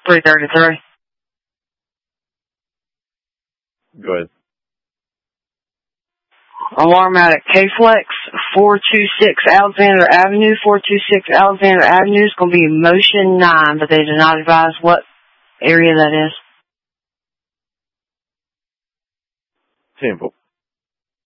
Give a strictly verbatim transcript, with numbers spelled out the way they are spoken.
three thirty-three. Go ahead. Alarm out at K-Flex, four two six Alexander Avenue. four two six Alexander Avenue is going to be motion nine, but they did not advise what area that is. Simple.